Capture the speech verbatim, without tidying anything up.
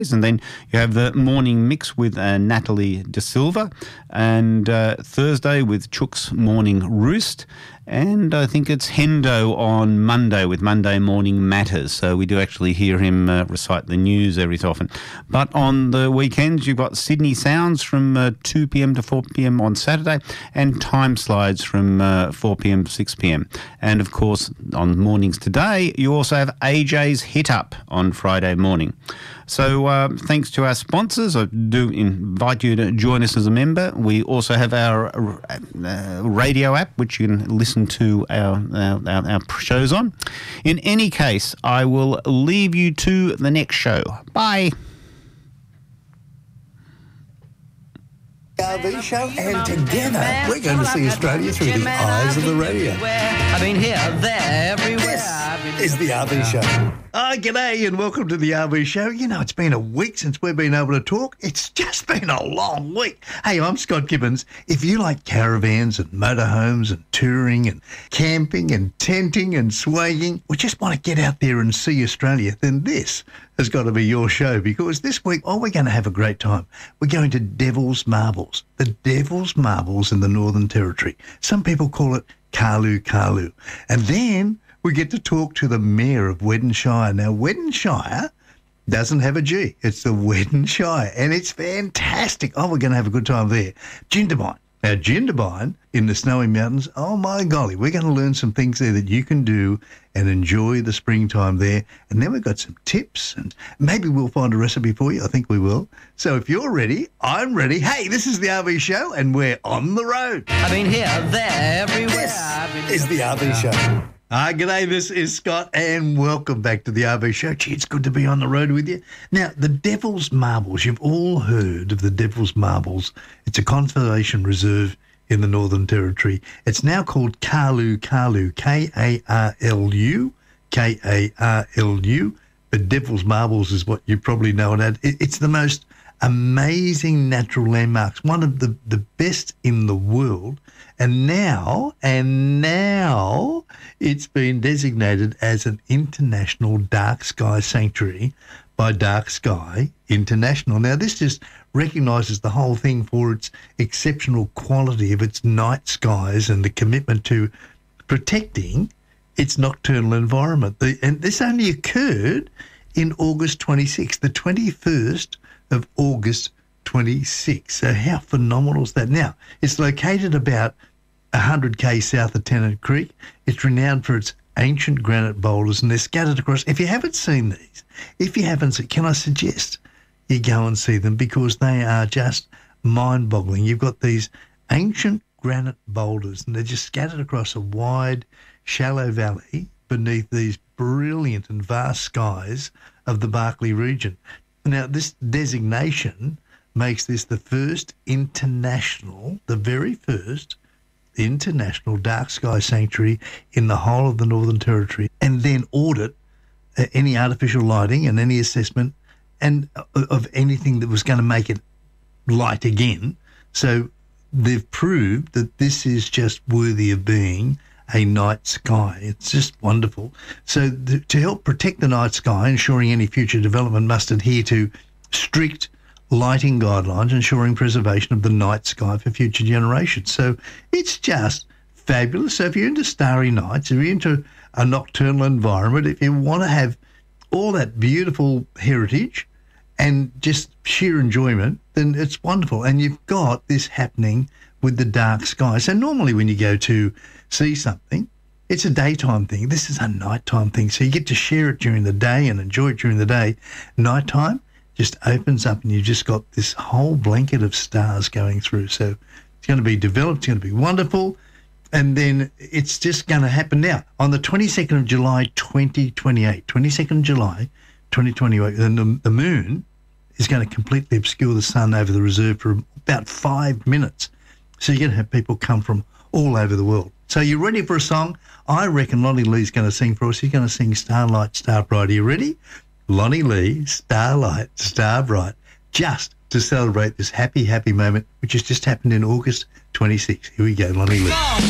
And then you have the morning mix with uh, Natalie De Silva, and uh, Thursday with Chook's Morning Roost, and I think it's Hendo on Monday with Monday Morning Matters. So we do actually hear him uh, recite the news every so often. But on the weekends, you've got Sydney Sounds from uh, two p.m. to four p.m. on Saturday, and Time Slides from uh, four p.m. to six p.m. And of course, on mornings today, you also have A J's Hit Up on Friday morning. So uh, thanks to our sponsors. I do invite you to join us as a member. We also have our uh, radio app, which you can listen to our, our, our shows on. In any case, I will leave you to the next show. Bye. R V show, and together we're going to see Australia through the eyes of the radio. I've been here, there, everywhere. This is the R V show. Oh, g'day and welcome to the R V show. You know, it's been a week since we've been able to talk. It's just been a long week. Hey, I'm Scott Gibbons. If you like caravans and motorhomes and touring and camping and tenting and swaying, or just want to get out there and see Australia, then this has got to be your show, because this week, oh, we're going to have a great time. We're going to Devil's Marbles, the Devil's Marbles in the Northern Territory. Some people call it Karlu Karlu. And then we get to talk to the Mayor of Wedden Shire. Now, Wedden Shire doesn't have a G. It's the Wedden Shire, and it's fantastic. Oh, we're going to have a good time there. Jindabyne. Now, Jindabyne in the Snowy Mountains, oh, my golly, we're going to learn some things there that you can do and enjoy the springtime there. And then we've got some tips, and maybe we'll find a recipe for you. I think we will. So if you're ready, I'm ready. Hey, this is the R V show, and we're on the road. I've been here, there, everywhere. This is the R V show. Ah, g'day, this is Scott, and welcome back to the R V show. Gee, it's good to be on the road with you. Now, the Devil's Marbles, you've all heard of the Devil's Marbles. It's a conservation reserve in the Northern Territory. It's now called Karlu Karlu, K A R L U, K A R L U. But Devil's Marbles is what you probably know it as. It's the most amazing natural landmarks, one of the, the best in the world. And now, and now it's been designated as an international dark sky sanctuary by Dark Sky International. Now, this just recognises the whole thing for its exceptional quality of its night skies and the commitment to protecting its nocturnal environment. The, and this only occurred in August twenty-sixth, the twenty-first of August twenty-sixth. So how phenomenal is that? Now, it's located about one hundred k south of Tennant Creek. It's renowned for its ancient granite boulders, and they're scattered across. If you haven't seen these, if you haven't seen, can I suggest you go and see them, because they are just mind-boggling. You've got these ancient granite boulders, and they're just scattered across a wide, shallow valley beneath these brilliant and vast skies of the Barkly region. Now, this designation makes this the first international, the very first international dark sky sanctuary in the whole of the Northern Territory, and then audit uh, any artificial lighting and any assessment and uh, of anything that was going to make it light again. So they've proved that this is just worthy of being a night sky. It's just wonderful. So th- to help protect the night sky, ensuring any future development must adhere to strict lighting guidelines, ensuring preservation of the night sky for future generations. So it's just fabulous. So if you're into starry nights, if you're into a nocturnal environment, if you want to have all that beautiful heritage and just sheer enjoyment, then it's wonderful. And you've got this happening with the dark sky. So normally when you go to see something, it's a daytime thing. This is a nighttime thing. So you get to share it during the day and enjoy it during the day. Nighttime just opens up and you've just got this whole blanket of stars going through. So it's going to be developed, it's going to be wonderful, and then it's just going to happen now. On the twenty-second of July, twenty twenty-eight, twenty-second of July, twenty twenty-eight, and the, the moon is going to completely obscure the sun over the reserve for about five minutes. So you're going to have people come from all over the world. So you ready for a song? I reckon Lonnie Lee's going to sing for us. He's going to sing Starlight, Star Bright. Are you ready? Lonnie Lee, Starlight, Star Bright, just to celebrate this happy, happy moment, which has just happened in August twenty-sixth. Here we go, Lonnie Lee.